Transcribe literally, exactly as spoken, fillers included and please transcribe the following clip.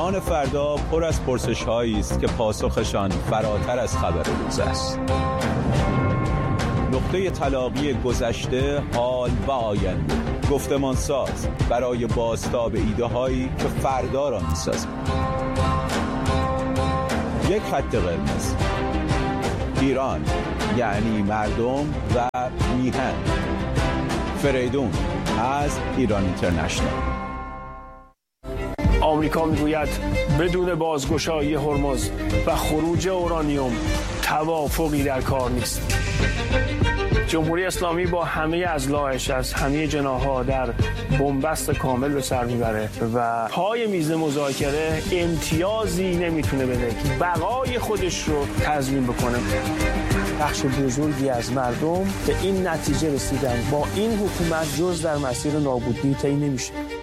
ایران فردا پر از پرسش‌هایی است که پاسخشان فراتر از خبر روز است. نقطه تلاقی گذشته، حال و آینده، گفتمان ساز برای بازتاب ایده هایی که فردا را می‌سازند. یک خط قرمز. ایران یعنی مردم و میهن. فریدون از ایران اینترنشنال. آمریکا میگوید بدون بازگشایی هرمز و خروج اورانیوم توافقی در کار نیست. جمهوری اسلامی با همه اضلاعش از همه جناح‌ها در بنبست کامل به سر میبره و پای میز مذاکره امتیازی نمیتونه بده که بقای خودش رو تضمین بکنه. بخش بزرگی از مردم به این نتیجه رسیدن با این حکومت جز در مسیر نابودی طی نمیشه.